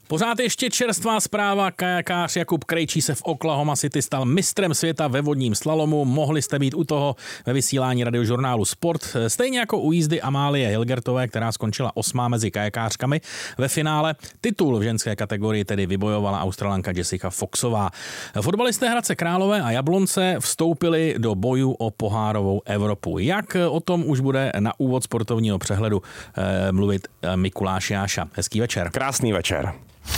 Pořád ještě čerstvá zpráva. Kajakář Jakub Krejčí se v Oklahoma City stal mistrem světa ve vodním slalomu. Mohli jste být u toho ve vysílání radiožurnálu Sport. Stejně jako u jízdy Amálie Hilgertové, která skončila 8. mezi kajakářkami ve finále. Titul v ženské kategorii tedy vybojovala Australanka Jessica Foxová. Fotbalisté Hradce Králové a Jablonce vstoupili do bojů o pohárovou Evropu. Jak o tom už bude na úvod sportovního přehledu mluvit Mikuláš Jáša. Hezký večer. Krásný večer.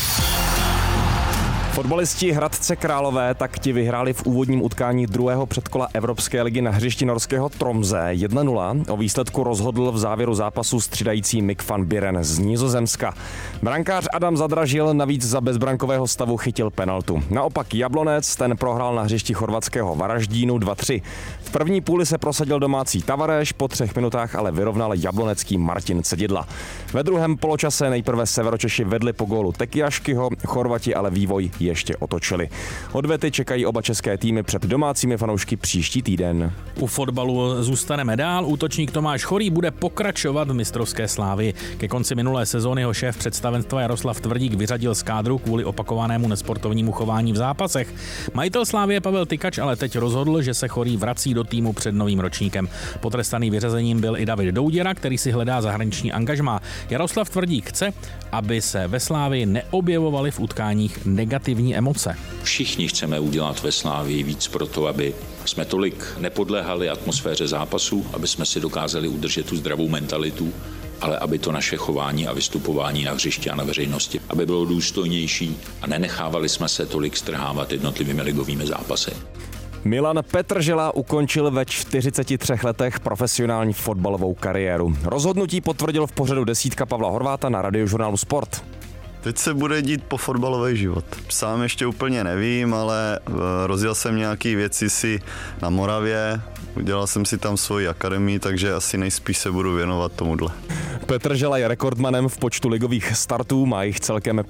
Fotbalisti Hradce Králové tak ti vyhráli v úvodním utkání druhého předkola Evropské ligy na hřišti norského Tromsø 1-0. O výsledku rozhodl v závěru zápasu střídající Mick van Buren z Nizozemska. Brankář Adam Zadražil navíc za bezbrankového stavu chytil penaltu. Naopak Jablonec ten prohrál na hřišti chorvatského Varaždínu 2-3. V první půli se prosadil domácí Tavareš, po 3 minutách ale vyrovnal jablonecký Martin Cedidla. Ve druhém poločase nejprve Severočeši vedli po gólu Tekiaškyho, Chorvati ale vývoj ještě otočili. Odvety čekají oba české týmy před domácími fanoušky příští týden. U fotbalu zůstaneme dál. Útočník Tomáš Chorý bude pokračovat v mistrovské slávy. Ke konci minulé sezóny ho šéf představenstva Jaroslav Tvrdík vyřadil z kádru kvůli opakovanému nesportovnímu chování v zápasech. Majitel Slávie Pavel Tykač ale teď rozhodl, že se Chorý vrací do týmu před novým ročníkem. Potrestaný vyřazením byl i David Douděra, který si hledá zahraniční angažmá. Jaroslav Tvrdík chce, aby se ve Slávii neobjevovaly v utkáních negativní emoce. Všichni chceme udělat ve Slávii víc pro to, aby jsme tolik nepodléhali atmosféře zápasu, aby jsme si dokázali udržet tu zdravou mentalitu, ale aby to naše chování a vystupování na hřišti a na veřejnosti, aby bylo důstojnější a nenechávali jsme se tolik strhávat jednotlivými ligovými zápasy. Milan Petržela ukončil ve 43 letech profesionální fotbalovou kariéru. Rozhodnutí potvrdil v pořadu Desítka Pavla Horváta na radiožurnálu Sport. Teď se bude dít po fotbalový život. Sám ještě úplně nevím, ale rozjel jsem nějaký věci si na Moravě, udělal jsem si tam svoji akademii, takže asi nejspíš se budu věnovat tomuhle. Petržela je rekordmanem v počtu ligových startů, má jich celkem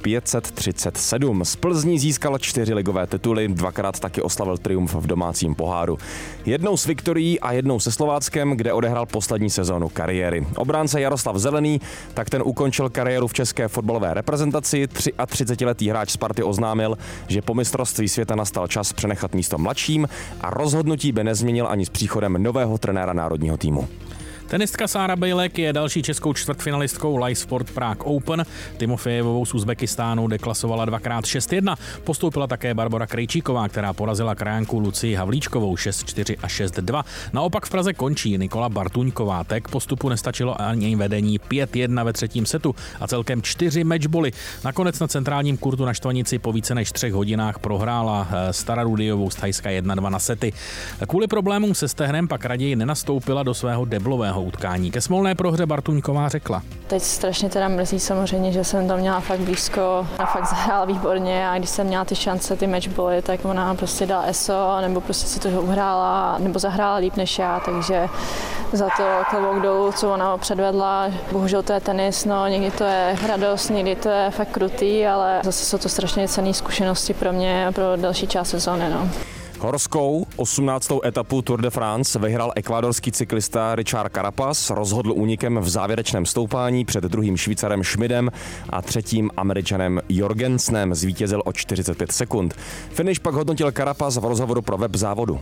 537. Z Plzní získal 4 ligové tituly, 2krát taky oslavil triumf v domácím poháru. Jednou s Viktorií a jednou se Slováckem, kde odehrál poslední sezónu kariéry. Obránce Jaroslav Zelený, tak ten ukončil kariéru v české fotbalové reprezentaci. 33letý hráč Sparty oznámil, že po mistrovství světa nastal čas přenechat místo mladším a rozhodnutí by nezměnil ani s příchodem nového trenéra národního týmu. Tenistka Sára Bejlek je další českou čtvrtfinalistkou Live Sport Prague Open. Timofejevovou z Uzbekistánu deklasovala 2x 6-1. Postoupila také Barbora Krejčíková, která porazila krajanku Lucii Havlíčkovou 6-4 a 6-2. Naopak v Praze končí Nikola Bartuňková. Tak postupu nestačilo ani vedení 5-1 ve třetím setu a celkem 4 matchboly. Nakonec na centrálním kurtu na Štvanici po více než 3 hodinách prohrála Stara Rudiovou z Thajska 1-2 na sety. Kvůli problémům se stehnem pak raději nenastoupila do svého deblového utkání. Ke smolné prohře Bartuňková řekla: Teď strašně teda mrzí samozřejmě, že jsem tam měla fakt blízko a fakt zahrála výborně a když jsem měla ty šance, ty matchboly, tak ona prostě dala ESO nebo prostě si to uhrála nebo zahrála líp než já, takže za to klobouk dolů, co ona předvedla. Bohužel to je tenis, no někdy to je radost, někdy to je fakt krutý, ale zase jsou to strašně cenné zkušenosti pro mě a pro další část sezóny, no. Horskou 18. etapu Tour de France vyhrál ekvádorský cyklista Richard Carapaz, rozhodl únikem v závěrečném stoupání před druhým Švýcarem Schmidem a třetím Američanem Jorgensenem, zvítězil o 45 sekund. Finish pak hodnotil Carapaz v rozhovoru pro web závodu.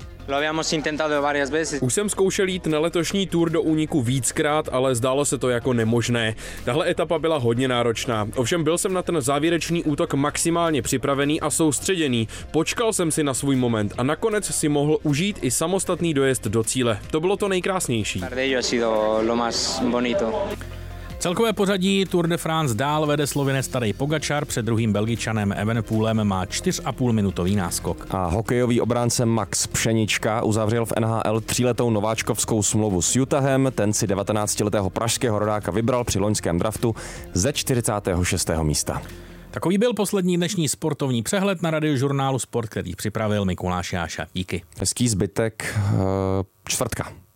Už jsem zkoušel jít na letošní Tour do úniku víckrát, ale zdálo se to jako nemožné. Tahle etapa byla hodně náročná. Ovšem byl jsem na ten závěrečný útok maximálně připravený a soustředěný. Počkal jsem si na svůj moment a nakonec si mohl užít i samostatný dojezd do cíle. To bylo to nejkrásnější. Celkové pořadí Tour de France dál vede Slovinec Tadej Pogačar, před druhým Belgičanem Evenepoelem má 4,5-minutový náskok. A hokejový obránce Max Pšenička uzavřel v NHL 3letou nováčkovskou smlouvu s Utahem, ten si 19letého pražského rodáka vybral při loňském draftu ze 46. místa. Takový byl poslední dnešní sportovní přehled na radiožurnálu Sport, který připravil Mikuláš Jáša. Díky. Hezký zbytek čtvrtka.